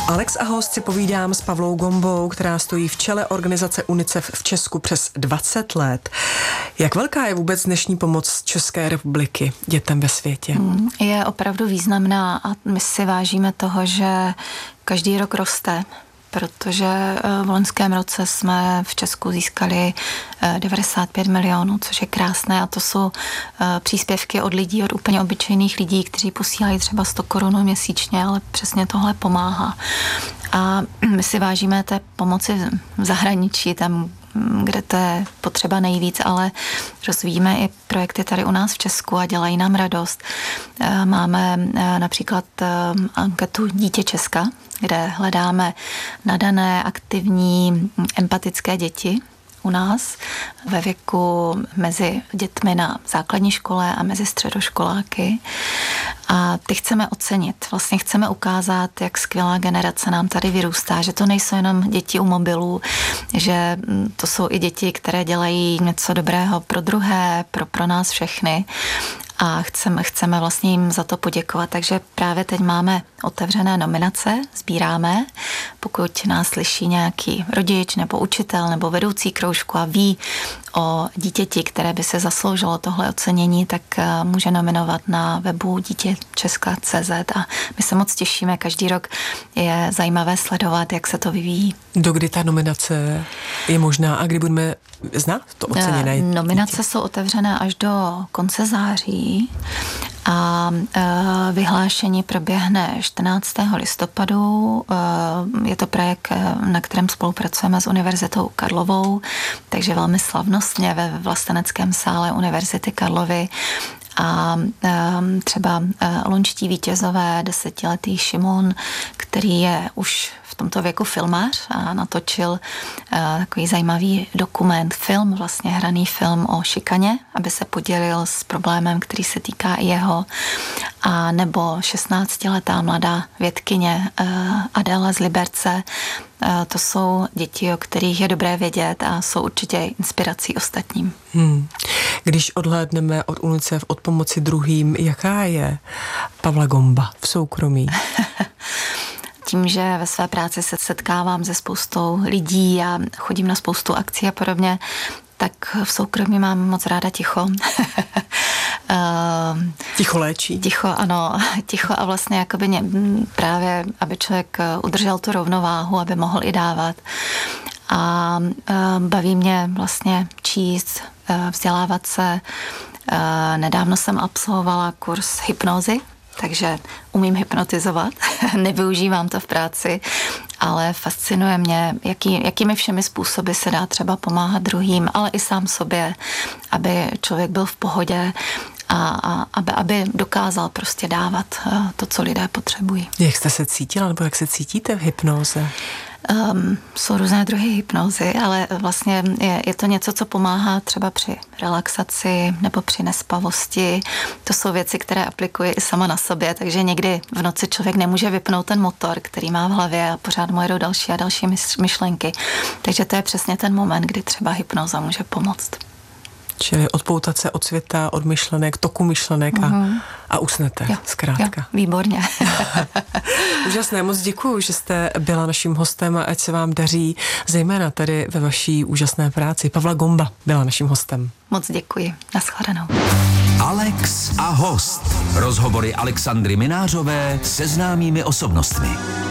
Alex a host si povídám s Pavlou Gombou, která stojí v čele organizace UNICEF v Česku přes 20 let. Jak velká je vůbec dnešní pomoc České republiky dětem ve světě? Je opravdu významná a my si vážíme toho, že každý rok roste, protože v loňském roce jsme v Česku získali 95 milionů, což je krásné, a to jsou příspěvky od lidí, od úplně obyčejných lidí, kteří posílají třeba 100 korun měsíčně, ale přesně tohle pomáhá. A my si vážíme té pomoci v zahraničí, tam, kde to je potřeba nejvíc, ale rozvíjíme i projekty tady u nás v Česku a dělají nám radost. Máme například anketu Dítě Česka, kde hledáme nadané, aktivní, empatické děti u nás ve věku mezi dětmi na základní škole a mezi středoškoláky. A ty chceme ocenit. Vlastně chceme ukázat, jak skvělá generace nám tady vyrůstá, že to nejsou jenom děti u mobilů, že to jsou i děti, které dělají něco dobrého pro druhé, pro nás všechny. A chceme vlastně jim za to poděkovat. Takže právě teď máme otevřené nominace, sbíráme. Pokud nás slyší nějaký rodič nebo učitel nebo vedoucí kroužku a ví o dítěti, které by se zasloužilo tohle ocenění, tak může nominovat na webu dítě.cz a my se moc těšíme. Každý rok je zajímavé sledovat, jak se to vyvíjí. Dokdy ta nominace je možná a kdy budeme znát to oceněné? Nominace jsou otevřené až do konce září a vyhlášení proběhne 14. listopadu. Je to projekt, na kterém spolupracujeme s Univerzitou Karlovou, takže velmi slavnostně ve vlasteneckém sále Univerzity Karlovy. A třeba loňští vítězové, 10letý Šimon, který je už v tomto věku filmář a natočil takový zajímavý dokument, vlastně hraný film o šikaně, aby se podělil s problémem, který se týká i jeho. A nebo 16letá mladá vědkyně Adéla z Liberce. To jsou děti, o kterých je dobré vědět a jsou určitě inspirací ostatním. Když odhlédneme od UNICEF, od pomoci druhým, jaká je Pavla Gomba v soukromí? Tím, že ve své práci se setkávám se spoustou lidí a chodím na spoustu akcí a podobně, tak v soukromí mám moc ráda ticho. Ticho léčí. Ticho, ano. Ticho a vlastně jakoby právě, aby člověk udržel tu rovnováhu, aby mohl i dávat. A baví mě vlastně číst, vzdělávat se. Nedávno jsem absolvovala kurz hypnózy, takže umím hypnotizovat, nevyužívám to v práci, ale fascinuje mě, jakými všemi způsoby se dá třeba pomáhat druhým, ale i sám sobě, aby člověk byl v pohodě a aby dokázal prostě dávat to, co lidé potřebují. Jak jste se cítila, nebo jak se cítíte v hypnóze? Jsou různé druhy hypnózy, ale vlastně je to něco, co pomáhá třeba při relaxaci nebo při nespavosti. To jsou věci, které aplikuji i sama na sobě, takže někdy v noci člověk nemůže vypnout ten motor, který má v hlavě a pořád mu jedou další a další myšlenky. Takže to je přesně ten moment, kdy třeba hypnóza může pomoct. Čili odpoutat se od světa, od myšlenek, toku myšlenek a usnete, zkrátka. Jo, výborně. Úžasné, moc děkuju, že jste byla naším hostem a ať se vám daří, zejména tady ve vaší úžasné práci. Pavla Gomba byla naším hostem. Moc děkuji, nashledanou. Alex a host. Rozhovory Alexandry Minářové se známými osobnostmi.